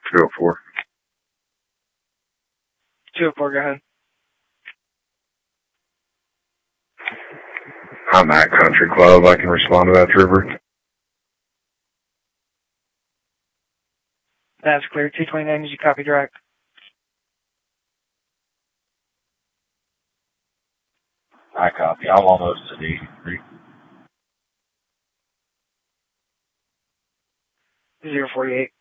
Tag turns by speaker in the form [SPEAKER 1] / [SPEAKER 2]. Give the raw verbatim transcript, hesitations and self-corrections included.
[SPEAKER 1] two oh four.
[SPEAKER 2] two oh four, go ahead.
[SPEAKER 1] I'm at Country Club. I can respond to that trooper.
[SPEAKER 2] That's clear. two twenty-nine, did you copy direct?
[SPEAKER 3] I copy. I'm almost at eighty-three.
[SPEAKER 2] zero forty-eight.